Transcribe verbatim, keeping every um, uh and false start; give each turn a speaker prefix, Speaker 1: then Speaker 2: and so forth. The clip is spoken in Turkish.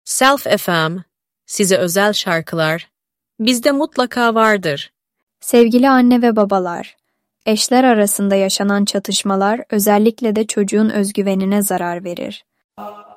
Speaker 1: Self F M, size özel şarkılar, bizde mutlaka vardır.
Speaker 2: Sevgili anne ve babalar, eşler arasında yaşanan çatışmalar özellikle de çocuğun özgüvenine zarar verir.